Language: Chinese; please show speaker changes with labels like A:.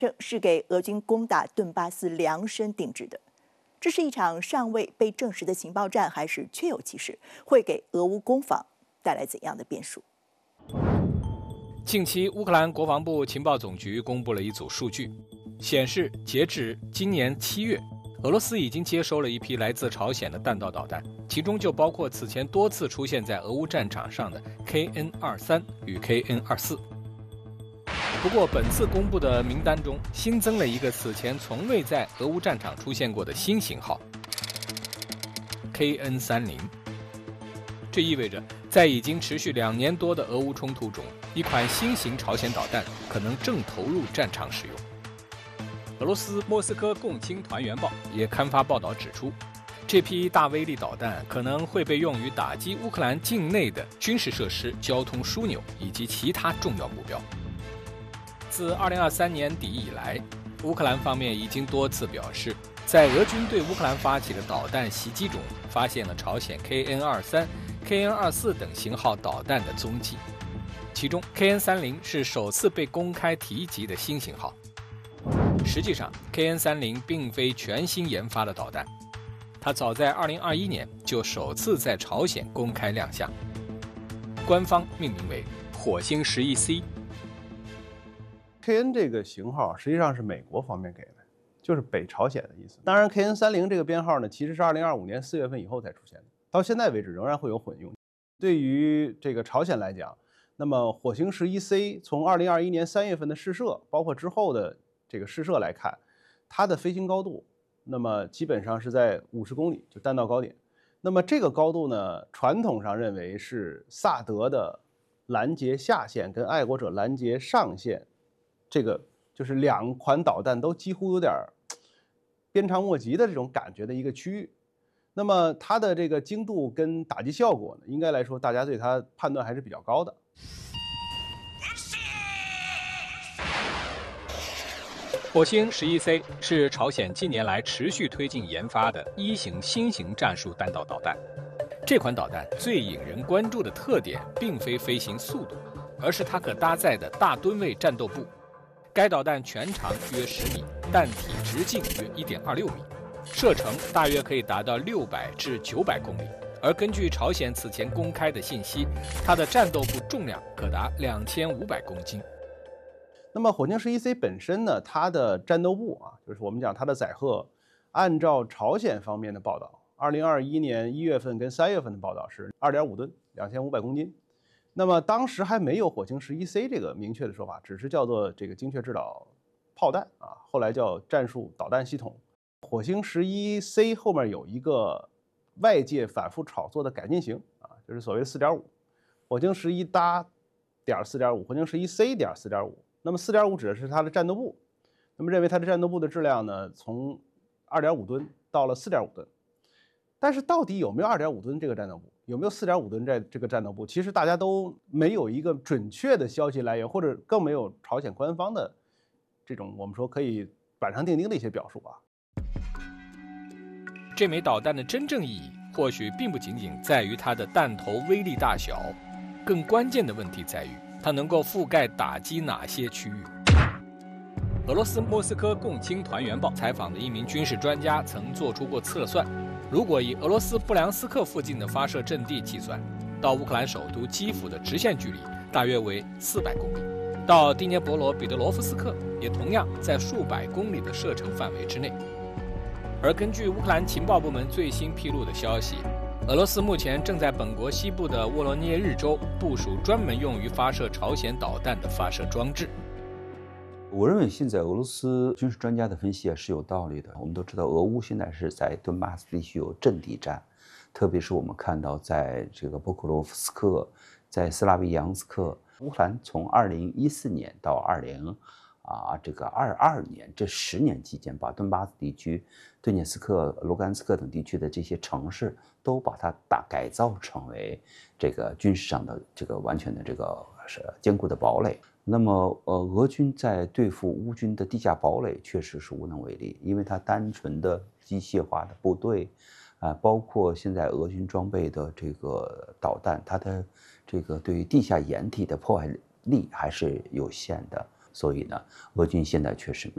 A: 这是给俄军攻打顿巴斯量身定制的。这是一场尚未被证实的情报战，还是确有其事？会给俄乌攻防带来怎样的变数？
B: 近期，乌克兰国防部情报总局公布了一组数据，显示截至今年7月，俄罗斯已经接收了一批来自朝鲜的弹道导弹，其中就包括此前多次出现在俄乌战场上的 KN-23与 KN-24。不过，本次公布的名单中新增了一个此前从未在俄乌战场出现过的新型号 KN-30。这意味着，在已经持续2年多的俄乌冲突中，一款新型朝鲜导弹可能正投入战场使用。俄罗斯莫斯科共青团员报也刊发报道指出，这批大威力导弹可能会被用于打击乌克兰境内的军事设施、交通枢纽以及其他重要目标。自2023年底以来，乌克兰方面已经多次表示，在俄军对乌克兰发起的导弹袭击中，发现了朝鲜 KN-23、KN-24等型号导弹的踪迹。其中 KN-30是首次被公开提及的新型号。实际上 KN-30并非全新研发的导弹，它早在2021年就首次在朝鲜公开亮相，官方命名为火星11C。
C: KN 这个型号实际上是美国方面给的，就是北朝鲜的意思。当然 KN-30这个编号呢，其实是2025年4月份以后才出现的，到现在为止仍然会有混用。对于这个朝鲜来讲，那么火星11C 从2021年3月份的试射，包括之后的这个试射来看，它的飞行高度，那么基本上是在50公里，就弹道高点。那么这个高度呢，传统上认为是萨德的拦截下限跟爱国者拦截上限，这个就是2款导弹都几乎有点鞭长莫及的这种感觉的一个区域。那么它的这个精度跟打击效果呢，应该来说大家对它判断还是比较高的。
B: 火星11C 是朝鲜近年来持续推进研发的1型新型战术弹道导弹。这款导弹最引人关注的特点，并非飞行速度，而是它可搭载的大吨位战斗部。该导弹全长约10米，弹体直径约1.26米，射程大约可以达到600至900公里。而根据朝鲜此前公开的信息，它的战斗部重量可达2500公斤。
C: 那么火星11C 本身呢，它的战斗部啊，就是我们讲它的载荷，按照朝鲜方面的报道，2021年1月份跟3月份的报道是2.5吨，2500公斤。那么当时还没有火星11C 这个明确的说法，只是叫做这个精确制导炮弹啊，后来叫战术导弹系统。火星11C 后面有一个外界反复炒作的改进型啊，就是所谓的 4.5， 火星11搭点 4.5， 火星11C 点 4.5。那么 4.5 指的是它的战斗部，那么认为它的战斗部的质量呢，从2.5吨到了4.5吨。但是到底有没有2.5吨这个战斗部，有没有4.5吨这个战斗部，其实大家都没有一个准确的消息来源，或者更没有朝鲜官方的这种我们说可以板上钉钉的一些表述啊。
B: 这枚导弹的真正意义，或许并不仅仅在于它的弹头威力大小，更关键的问题在于它能够覆盖打击哪些区域。俄罗斯莫斯科共青团员报采访的一名军事专家曾做出过测算，如果以俄罗斯布良斯克附近的发射阵地计算，到乌克兰首都基辅的直线距离大约为400公里，到第聂伯罗彼得罗夫斯克也同样在数百公里的射程范围之内。而根据乌克兰情报部门最新披露的消息，俄罗斯目前正在本国西部的沃罗涅日州部署专门用于发射朝鲜导弹的发射装置。
D: 我认为现在俄罗斯军事专家的分析是有道理的。我们都知道，俄乌现在是在顿巴斯地区有阵地战，特别是我们看到在这个波克罗夫斯克、在斯拉维扬斯克，乌克兰从2014年到2022年这10年期间，把顿巴斯地区、顿涅斯克、卢甘斯克等地区的这些城市都把它改造成为这个军事上的这个完全的这个坚固的堡垒。那么俄军在对付乌军的地下堡垒确实是无能为力，因为它单纯的机械化的部队包括现在俄军装备的这个导弹，它的这个对于地下掩体的破坏力还是有限的。所以呢，俄军现在确实